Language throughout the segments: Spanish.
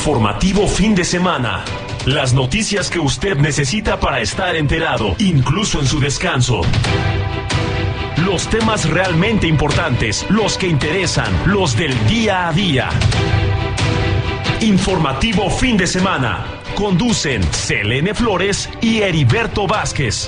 Informativo fin de semana. Las noticias que usted necesita para estar enterado, incluso en su descanso. Los temas realmente importantes, los que interesan, los del día a día. Informativo fin de semana. Conducen Selene Flores y Heriberto Vázquez.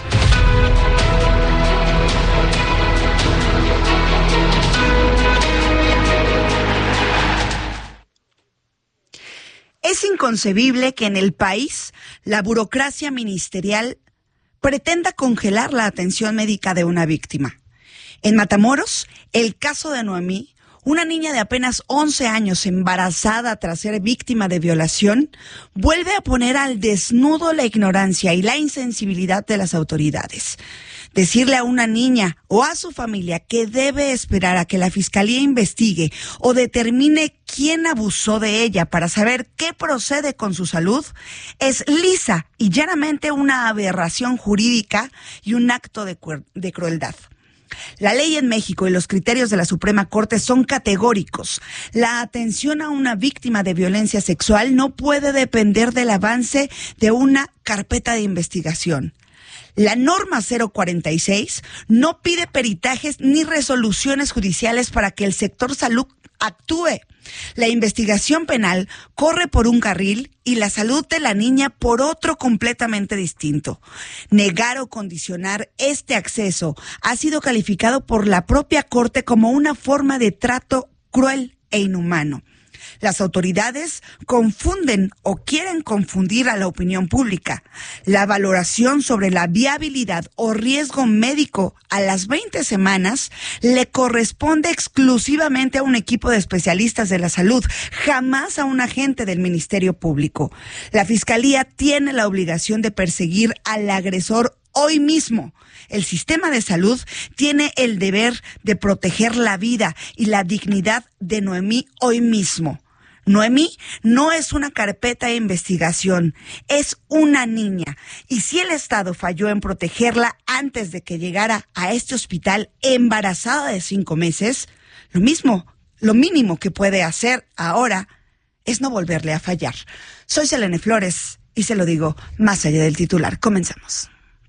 Es inconcebible que en el país la burocracia ministerial pretenda congelar la atención médica de una víctima. En Matamoros, el caso de Noemí, una niña de apenas 11 años embarazada tras ser víctima de violación, vuelve a poner al desnudo la ignorancia y la insensibilidad de las autoridades. Decirle a una niña o a su familia que debe esperar a que la fiscalía investigue o determine quién abusó de ella para saber qué procede con su salud es lisa y llanamente una aberración jurídica y un acto de crueldad. La ley en México y los criterios de la Suprema Corte son categóricos. La atención a una víctima de violencia sexual no puede depender del avance de una carpeta de investigación. La norma 046 no pide peritajes ni resoluciones judiciales para que el sector salud actúe. La investigación penal corre por un carril y la salud de la niña por otro completamente distinto. Negar o condicionar este acceso ha sido calificado por la propia Corte como una forma de trato cruel e inhumano. Las autoridades confunden o quieren confundir a la opinión pública. La valoración sobre la viabilidad o riesgo médico a las 20 semanas le corresponde exclusivamente a un equipo de especialistas de la salud, jamás a un agente del Ministerio Público. La Fiscalía tiene la obligación de perseguir al agresor hoy mismo. El sistema de salud tiene el deber de proteger la vida y la dignidad de Noemí hoy mismo. Noemí no es una carpeta de investigación, es una niña. Y si el Estado falló en protegerla antes de que llegara a este hospital embarazada de 5 meses, lo mínimo que puede hacer ahora es no volverle a fallar. Soy Selene Flores y se lo digo más allá del titular. Comenzamos.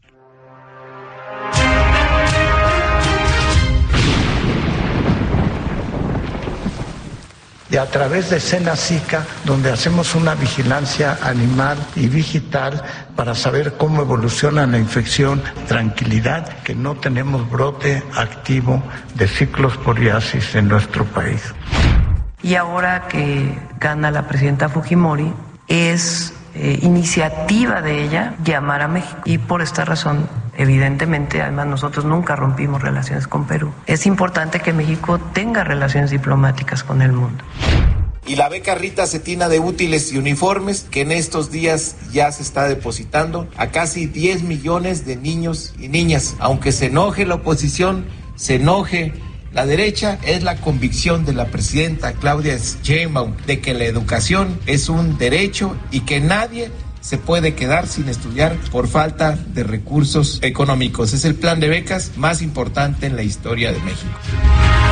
Y a través de Senacica, donde hacemos una vigilancia animal y digital para saber cómo evoluciona la infección, tranquilidad que no tenemos brote activo de ciclosporiasis en nuestro país. Y ahora que gana la presidenta Fujimori, es iniciativa de ella llamar a México. Y por esta razón, evidentemente, además nosotros nunca rompimos relaciones con Perú. Es importante que México tenga relaciones diplomáticas con el mundo. Y la beca Rita Cetina de útiles y uniformes, que en estos días ya se está depositando a casi 10 millones de niños y niñas. Aunque se enoje la oposición, se enoje la derecha, es la convicción de la presidenta Claudia Sheinbaum de que la educación es un derecho y que nadie se puede quedar sin estudiar por falta de recursos económicos. Es el plan de becas más importante en la historia de México.